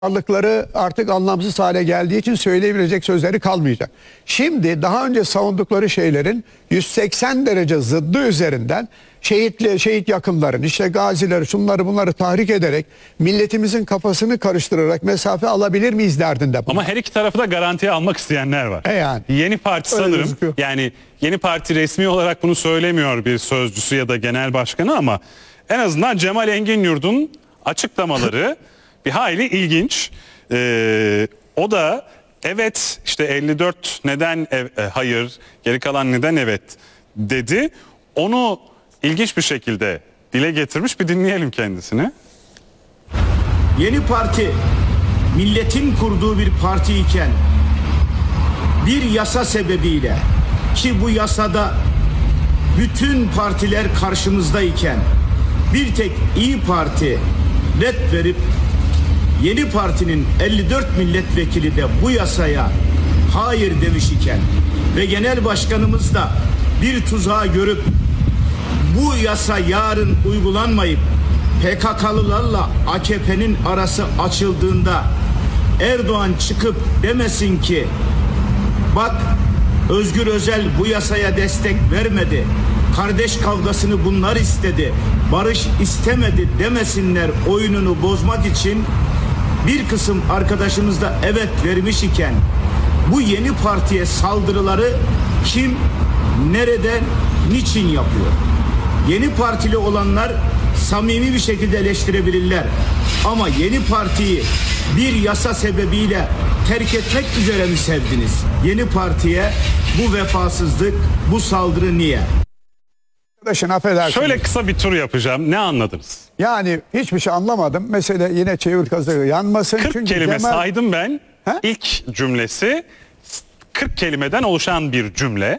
varlıkları artık anlamsız hale geldiği için söyleyebilecek sözleri kalmayacak. Şimdi daha önce savundukları şeylerin 180 derece zıddı üzerinden şehit yakınların, işte gazileri, şunları bunları tahrik ederek milletimizin kafasını karıştırarak mesafe alabilir miyiz derdinde. Ama her iki tarafı da garantiye almak isteyenler var. Yani. Yeni Parti sanırım, yani Yeni Parti resmi olarak bunu söylemiyor bir sözcüsü ya da genel başkanı, ama en azından Cemal Enginyurt'un açıklamaları bir hayli ilginç. O da evet işte 54 neden hayır, geri kalan neden evet dedi. Onu ilginç bir şekilde dile getirmiş, bir dinleyelim kendisini. Yeni Parti milletin kurduğu bir parti iken bir yasa sebebiyle, ki bu yasada bütün partiler karşımızdayken bir tek İyi Parti ret verip Yeni Parti'nin 54 milletvekili de bu yasaya hayır demiş iken ve genel başkanımız da bir tuzağı görüp bu yasa yarın uygulanmayıp PKK'lılarla AKP'nin arası açıldığında Erdoğan çıkıp demesin ki bak Özgür Özel bu yasaya destek vermedi, kardeş kavgasını bunlar istedi, barış istemedi demesinler oyununu bozmak için bir kısım arkadaşımız da evet vermiş iken bu Yeni Parti'ye saldırıları kim, nereden, niçin yapıyor? Yeni Partili olanlar samimi bir şekilde eleştirebilirler. Ama Yeni Parti'yi bir yasa sebebiyle terk etmek üzere mi sevdiniz? Yeni Parti'ye bu vefasızlık, bu saldırı niye? Arkadaşın affedersiniz. Şöyle kısa bir tur yapacağım. Ne anladınız? Yani hiçbir şey anlamadım. Mesela yine çevir kazığı yanmasın. 40 çünkü kelime Cemal... saydım ben. He? İlk cümlesi 40 kelimeden oluşan bir cümle.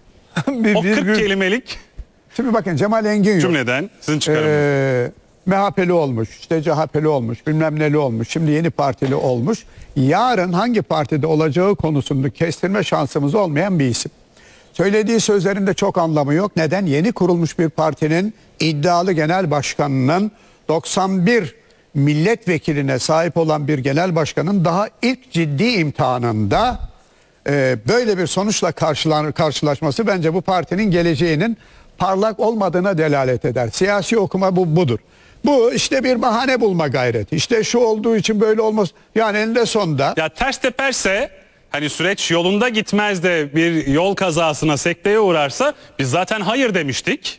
O 40 kelimelik Şimdi bakın Cemal Enginyurt cümleden sizin çıkarımınız. MHP'li olmuş, işte CHP'li olmuş, bilmem neli olmuş, şimdi Yeni Partili olmuş. Yarın hangi partide olacağı konusunda kestirme şansımız olmayan bir isim. Söylediği sözlerin de çok anlamı yok. Neden? Yeni kurulmuş bir partinin iddialı genel başkanının 91 milletvekiline sahip olan bir genel başkanın daha ilk ciddi imtihanında böyle bir sonuçla karşılaşması bence bu partinin geleceğinin parlak olmadığına delalet eder. Siyasi okuma budur. Bu işte bir bahane bulma gayreti. İşte şu olduğu için böyle olmaz. Yani eninde sonunda. Ya ters teperse, hani süreç yolunda gitmez de bir yol kazasına, sekteye uğrarsa biz zaten hayır demiştik.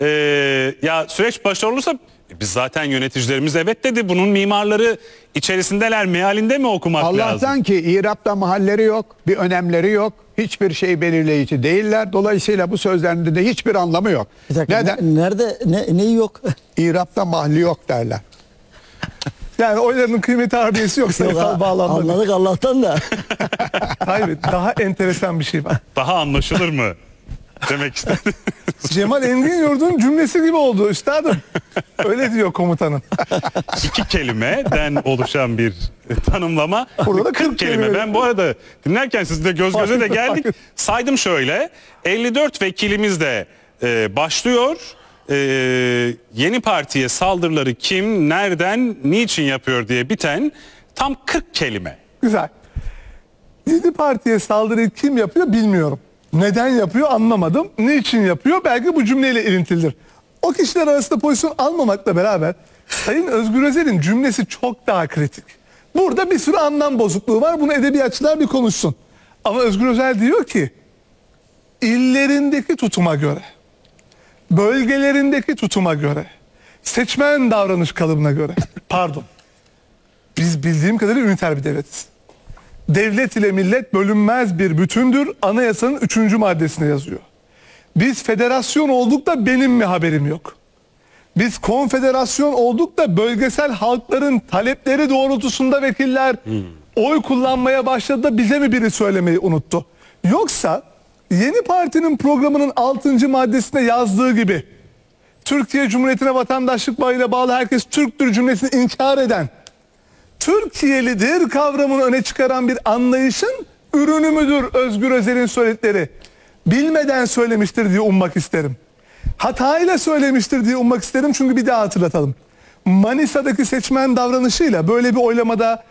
Ya süreç başarılı olursa biz zaten yöneticilerimiz evet dedi. Bunun mimarları içerisindeler, mealinde mi okumak lazım? Allah'tan ki İrab'da mahalleri yok, bir önemleri yok. Hiçbir şey belirleyici değiller. Dolayısıyla bu sözlerinde de hiçbir anlamı yok. Neden? Nerede? Neyi yok? İrab'da mahalli yok derler. Yani oylarının kıymeti harbiyesi yok sayısal bağlamda. Anladık Allah'tan da. Hayır, daha enteresan bir şey var. Daha anlaşılır mı demek istedim. Cemal Enginyurt'un cümlesi gibi oldu üstadım. Öyle diyor komutanım. 2 kelimeden oluşan bir tanımlama. Burada da 40 kelime. Ben bu arada dinlerken sizle göz göze de geldik. Saydım şöyle. 54 vekilimiz de başlıyor. Yeni Parti'ye saldırıları kim, nereden, niçin yapıyor diye biten tam 40 kelime. Güzel. Yeni Parti'ye saldırıyı kim yapıyor bilmiyorum. Neden yapıyor anlamadım. Niçin yapıyor? Belki bu cümleyle ilintilidir. O kişiler arasında pozisyon almamakla beraber Sayın Özgür Özel'in cümlesi çok daha kritik. Burada bir sürü anlam bozukluğu var. Bunu edebiyatçılar bir konuşsun. Ama Özgür Özel diyor ki illerindeki tutuma göre, bölgelerindeki tutuma göre, seçmen davranış kalıbına göre, pardon, biz bildiğim kadarıyla üniter bir devletiz. Devlet ile millet bölünmez bir bütündür. Anayasanın 3. maddesine yazıyor. Biz federasyon olduk da benim mi haberim yok? Biz konfederasyon olduk da bölgesel halkların talepleri doğrultusunda vekiller oy kullanmaya başladı da bize mi biri söylemeyi unuttu? Yoksa Yeni Parti'nin programının 6. maddesine yazdığı gibi Türkiye Cumhuriyeti'ne vatandaşlık bağıyla bağlı herkes Türktür cümlesini inkar eden, Türkiye'lidir kavramını öne çıkaran bir anlayışın ürünü müdür Özgür Özel'in söyledikleri? Bilmeden söylemiştir diye ummak isterim. Hatayla söylemiştir diye ummak isterim, çünkü bir daha hatırlatalım. Manisa'daki seçmen davranışıyla böyle bir oylamada